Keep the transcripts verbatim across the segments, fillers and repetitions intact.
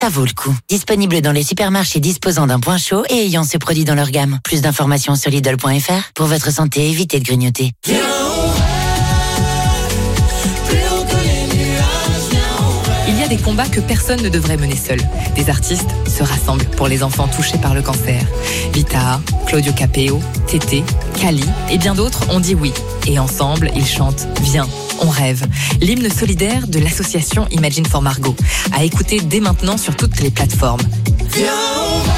Ça vaut le coup. Disponible dans les supermarchés disposant d'un point chaud et ayant ce produit dans leur gamme. Plus d'informations sur Lidl point F R. Pour votre santé, évitez de grignoter. Il y a des combats que personne ne devrait mener seul. Des artistes se rassemblent pour les enfants touchés par le cancer. Vita, Claudio Capeo, Tété, Kali et bien d'autres ont dit oui. Et ensemble, ils chantent « Viens, on rêve ». L'hymne solidaire de l'association Imagine for Margot. À écouter dès maintenant sur toutes les plateformes. Viens, on rêve.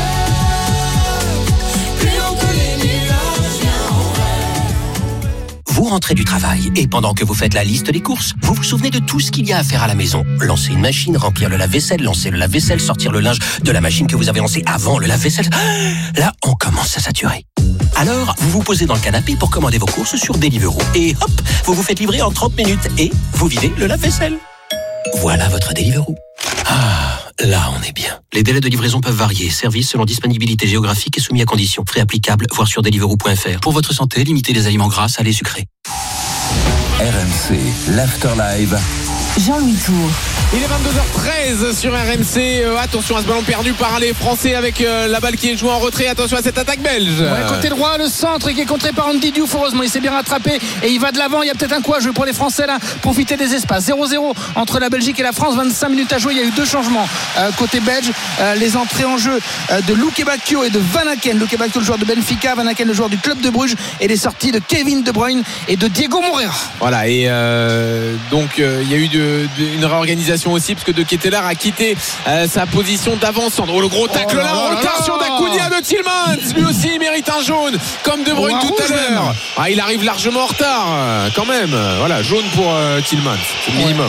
Vous rentrez du travail et pendant que vous faites la liste des courses, vous vous souvenez de tout ce qu'il y a à faire à la maison. Lancer une machine, remplir le lave-vaisselle, lancer le lave-vaisselle, sortir le linge de la machine que vous avez lancée avant le lave-vaisselle. Là, on commence à saturer. Alors, vous vous posez dans le canapé pour commander vos courses sur Deliveroo. Et hop, vous vous faites livrer en trente minutes et vous videz le lave-vaisselle. Voilà votre Deliveroo. Ah, là on est bien. Les délais de livraison peuvent varier. Service selon disponibilité géographique et soumis à conditions. Frais applicables, voir sur deliveroo point F R. Pour votre santé, limitez les aliments gras, salés, sucrés. R M C, l'Afterlive. Jean-Louis Tour. Il est vingt-deux heures treize sur R M C. Euh, attention à ce ballon perdu par les Français avec euh, la balle qui est jouée en retrait. Attention à cette attaque belge. Ouais, côté droit, le centre qui est contré par Andy Diouf. Heureusement, il s'est bien rattrapé et il va de l'avant. Il y a peut-être un coup à jouer pour les Français là. Profiter des espaces. zéro zéro entre la Belgique et la France. vingt-cinq minutes à jouer. Il y a eu deux changements euh, côté belge. Euh, les entrées en jeu euh, de Luke Bacchio et de Van Aken. Luke Bacchio, le joueur de Benfica. Van Aken, le joueur du club de Bruges. Et les sorties de Kevin De Bruyne et de Diego Moreira. Voilà. Et euh, donc euh, il y a eu de, de, une réorganisation aussi parce que De Ketelaere a quitté euh, sa position d'avance. Oh, le gros tacle oh là, là en retard là sur Dacunia de Tillmans. Lui aussi il mérite un jaune comme De Bruyne oh, tout à l'heure. Ah, il arrive largement en retard euh, quand même. Voilà, jaune pour euh, Tillmans, c'est le minimum.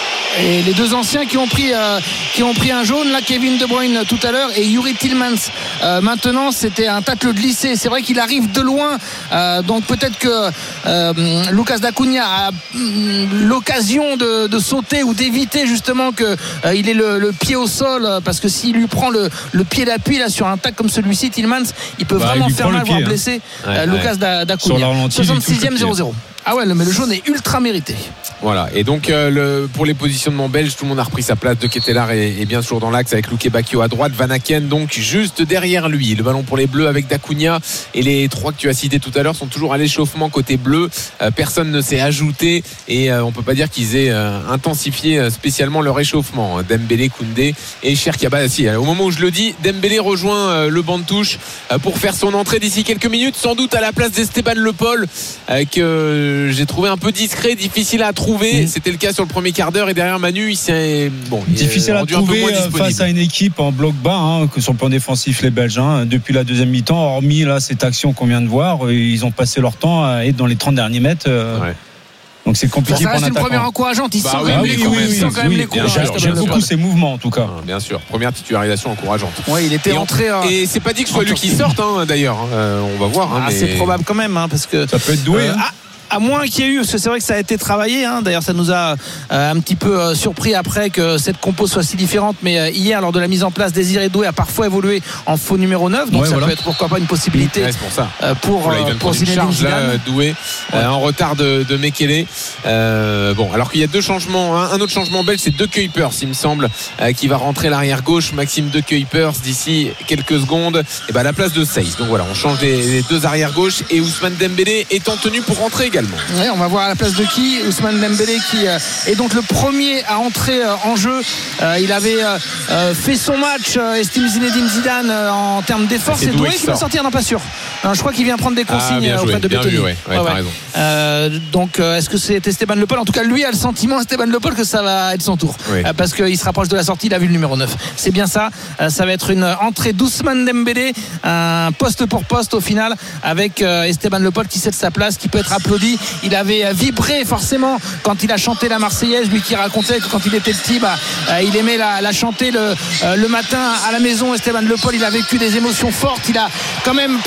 Et les deux anciens qui ont pris euh, qui ont pris un jaune là, Kevin De Bruyne tout à l'heure et Youri Tillmans euh, maintenant. C'était un tacle glissé. C'est vrai qu'il arrive de loin, euh, donc peut-être que euh, Lucas Dacunia a euh, l'occasion de, de sauter ou d'éviter justement que euh, il ait le, le pied au sol, parce que s'il lui prend le, le pied d'appui là sur un tacle comme celui-ci, Tillmans, il peut bah, vraiment il faire mal, voire hein. blesser ouais, euh, ouais. Lucas Dacunia. soixante-sixième zéro zéro. Ah ouais, mais le jaune est ultra mérité. Voilà, et donc euh, le, pour les positionnements belges, tout le monde a repris sa place. De Ketelaere est, est bien toujours dans l'axe avec Luke Bacchio à droite, Van Aken donc juste derrière lui. Le ballon pour les Bleus avec Dacunia, et les trois que tu as cités tout à l'heure sont toujours à l'échauffement côté bleu. Euh, personne ne s'est ajouté et euh, on peut pas dire qu'ils aient euh, intensifié spécialement leur échauffement. Dembélé, Koundé et Cherki. Bah, si, au moment où je le dis, Dembélé rejoint euh, le banc de touche euh, pour faire son entrée d'ici quelques minutes, sans doute à la place d'Esteban Le Paul, euh, que j'ai trouvé un peu discret, difficile à trouver. Mmh. C'était le cas sur le premier quart d'heure, et derrière Manu il s'est bon, difficile il à trouver face à une équipe en bloc bas, hein, que sur le plan défensif les Belges, hein, depuis la deuxième mi-temps, hormis là cette action qu'on vient de voir, ils ont passé leur temps à être dans les trente derniers mètres. Euh, ouais. Donc c'est compliqué ça pour un attaquant. C'est une première encourageante. Ils bah sont oui, quand même oui, les oui, coups. oui, Ils sont oui, quand même oui, les coups. J'aime beaucoup ses mouvements en tout cas. Ah, bien sûr. Première titularisation encourageante. Ouais, il était et entré. On, et c'est pas dit que ce soit lui qui sorte, hein, d'ailleurs. Euh, on va voir. Hein, ah, mais... c'est probable quand même, hein, parce que ça peut être doué. Euh, hein. ah, à moins qu'il y ait eu, parce que c'est vrai que ça a été travaillé, hein. D'ailleurs ça nous a euh, un petit peu euh, surpris après que cette compo soit si différente, mais euh, hier lors de la mise en place, Désiré Doué a parfois évolué en faux numéro neuf, donc ouais, ça voilà. peut être pourquoi pas une possibilité ouais, c'est pour, ça. Euh, pour, voilà, euh, pour Zinedine Zidane. Doué ouais. euh, en retard de, de Mekele. Euh, bon, alors qu'il y a deux changements, hein. Un autre changement belge, c'est De Kuipers, il me semble, euh, qui va rentrer l'arrière gauche, Maxime De Kuipers d'ici quelques secondes, et ben à la place de Seyss. Donc voilà, on change les, les deux arrière gauche, et Ousmane Dembélé étant tenu pour rentrer également. Ouais, on va voir à la place de qui Ousmane Dembélé qui euh, est donc le premier à entrer euh, en jeu. Euh, il avait euh, fait son match, euh, estime Zinedine Zidane, euh, en termes d'effort. C'est Doué qui va sortir, non pas sûr. Non, je crois qu'il vient prendre des consignes ah, auprès de Bettoni. Ouais, ouais, ouais, euh, donc euh, est-ce que c'est Esteban Le Paul? En tout cas lui a le sentiment, Esteban Le Paul, que ça va être son tour, oui. euh, parce qu'il se rapproche de la sortie, il a vu le numéro neuf. C'est bien ça, euh, ça va être une entrée d'Ousmane Dembélé, un poste pour poste au final, avec euh, Esteban Le Paul qui cède sa place, qui peut être applaudi. Il avait vibré forcément quand il a chanté la Marseillaise, lui qui racontait que quand il était petit, bah, euh, il aimait la, la chanter le, euh, le matin à la maison. Esteban Le Paul, il a vécu des émotions fortes, il a quand même proposé des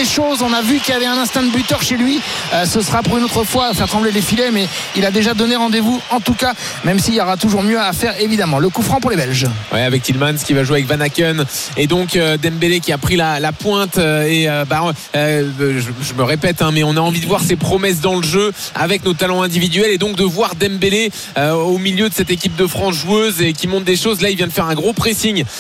des choses. On a vu qu'il y avait un instinct de buteur chez lui. Euh, ce sera pour une autre fois faire trembler les filets, mais il a déjà donné rendez-vous en tout cas, même s'il y aura toujours mieux à faire évidemment. Le coup franc pour les Belges. Ouais, avec Tillmans qui va jouer avec Van Aken et donc euh, Dembélé qui a pris la, la pointe euh, et euh, bah, euh, je, je me répète hein, mais on a envie de voir ses promesses dans le jeu avec nos talents individuels et donc de voir Dembélé euh, au milieu de cette équipe de France joueuse et qui montre des choses. Là il vient de faire un gros pressing